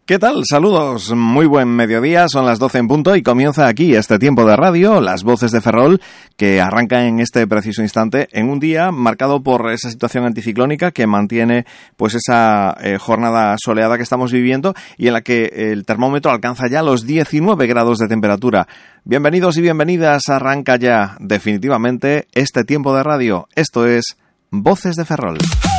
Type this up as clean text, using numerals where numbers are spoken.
¿Qué tal? Saludos, muy buen mediodía, son las 12 en punto y comienza aquí este tiempo de radio, Las Voces de Ferrol, que arranca en este preciso instante en un día marcado por esa situación anticiclónica que mantiene pues esa jornada soleada que estamos viviendo y en la que el termómetro alcanza ya los 19 grados de temperatura. Bienvenidos y bienvenidas, arranca ya definitivamente este tiempo de radio. Esto es Voces de Ferrol.